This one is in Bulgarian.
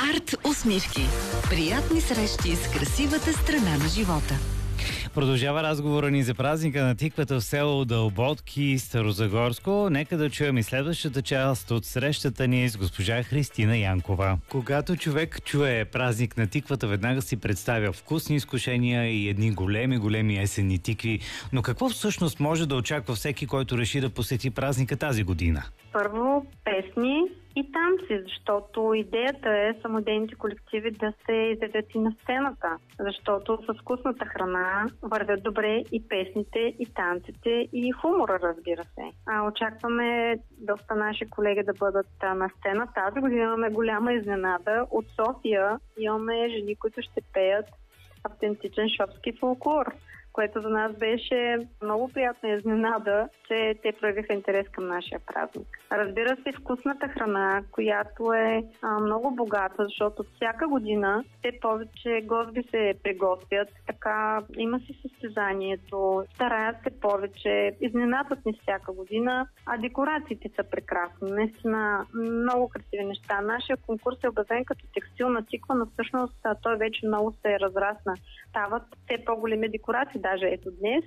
Арт усмивки. Приятни срещи с красивата страна на живота. Продължава разговора ни за празника на тиквата в село Дълботки, Старозагорско. Нека да чуем и следващата част от срещата ни с госпожа Христина Янкова. Когато човек чуе празник на тиквата, веднага си представя вкусни изкушения и едни големи есенни тикви. Но какво всъщност може да очаква всеки, който реши да посети празника тази година? Първо, песни и танци, защото идеята е самодейните колективи да се изявят и на сцената, защото с вкусната храна вървят добре и песните, и танците, и хумора, разбира се. Очакваме доста наши колеги да бъдат на сцена. Тази година имаме голяма изненада. От София имаме жени, които ще пеят автентичен шопски фолклор, което за нас беше много приятна изненада, че те проявиха интерес към нашия празник. Разбира се, вкусната храна, която е много богата, защото всяка година все повече гости се приготвят. Така има си състезанието, стараят се повече, изненадват ни всяка година, а декорациите са прекрасни. Наистина много красиви неща. Нашия конкурс е обявен като текстилна тиква, но всъщност той вече много се разрасна. Стават все по-големи декорации. Даже ето днес